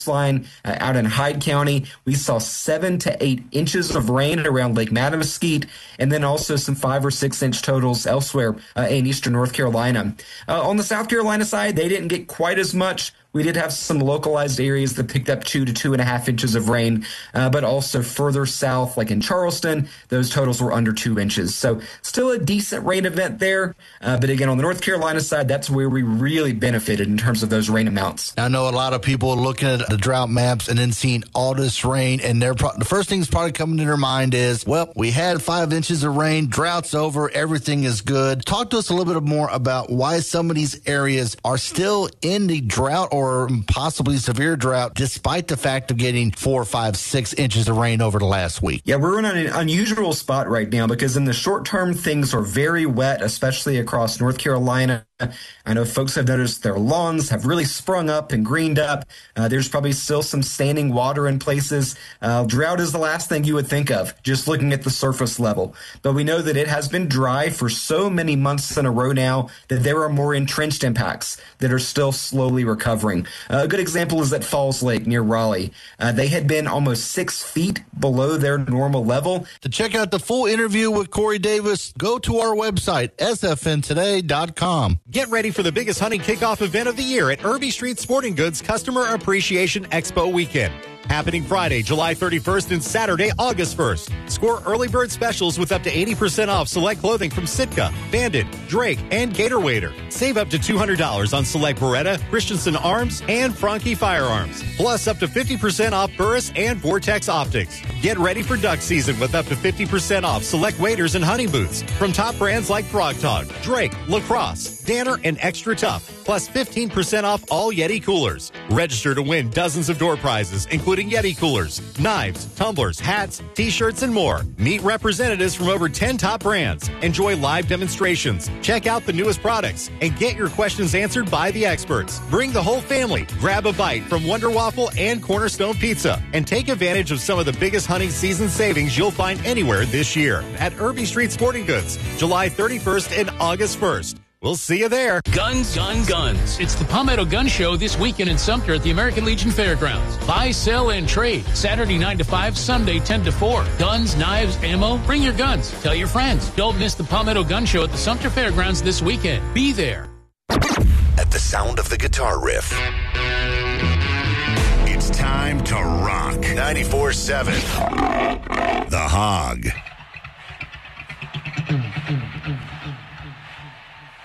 line out in Hyde County. We saw 7 to 8 inches of rain around Lake Mattamuskeet, and then also some 5 or 6 inch totals elsewhere in eastern North Carolina. On the South Carolina side, they didn't get quite as much. We did have some localized areas that picked up 2 to 2.5 inches of rain, but also further south, like in Charleston, those totals were under 2 inches. So still a decent rain event there. But again, on the North Carolina side, that's where we really benefited in terms of those rain amounts. I know a lot of people are looking at the drought maps and then seeing all this rain, and the first thing that's probably coming to their mind is, well, we had 5 inches of rain, drought's over, everything is good. Talk to us a little bit more about why some of these areas are still in the drought or possibly severe drought, despite the fact of getting 4, 5, 6 inches of rain over the last week. Yeah, we're in an unusual spot right now because in the short term, things are very wet, especially across North Carolina. I know folks have noticed their lawns have really sprung up and greened up. There's probably still some standing water in places. Drought is the last thing you would think of, just looking at the surface level. But we know that it has been dry for so many months in a row now that there are more entrenched impacts that are still slowly recovering. A good example is at Falls Lake near Raleigh. They had been almost 6 feet below their normal level. To check out the full interview with Corey Davis, go to our website, sfntoday.com. Get ready for the biggest hunting kickoff event of the year at Irby Street Sporting Goods Customer Appreciation Expo Weekend. Happening Friday, July 31st and Saturday, August 1st. Score early bird specials with up to 80% off select clothing from Sitka, Bandit, Drake, and Gator Wader. Save up to $200 on select Beretta, Christensen Arms, and Franke Firearms. Plus up to 50% off Burris and Vortex Optics. Get ready for duck season with up to 50% off select waders and hunting boots from top brands like Frog Talk, Drake, Lacrosse, Danner, and Extra Tough. Plus 15% off all Yeti coolers. Register to win dozens of door prizes, including Yeti coolers, knives, tumblers, hats, t-shirts, and more. Meet representatives from over 10 top brands. Enjoy live demonstrations. Check out the newest products and get your questions answered by the experts. Bring the whole family. Grab a bite from Wonder Waffle and Cornerstone Pizza and take advantage of some of the biggest hunting season savings you'll find anywhere this year at Irby Street Sporting Goods, July 31st and August 1st. We'll see you there. Guns, gun, guns. It's the Palmetto Gun Show this weekend in Sumter at the American Legion Fairgrounds. Buy, sell, and trade. Saturday 9 to 5, Sunday 10 to 4. Guns, knives, ammo. Bring your guns. Tell your friends. Don't miss the Palmetto Gun Show at the Sumter Fairgrounds this weekend. Be there. At the sound of the guitar riff, it's time to rock. 94.7. The Hog.